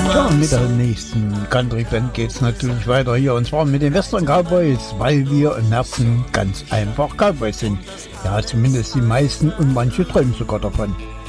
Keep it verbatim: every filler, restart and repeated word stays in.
Ja, und mit der nächsten Country-Band geht es natürlich weiter hier, und zwar mit den Western Cowboys, weil wir im Herzen ganz einfach Cowboys sind. Ja, zumindest die meisten, und manche träumen sogar davon.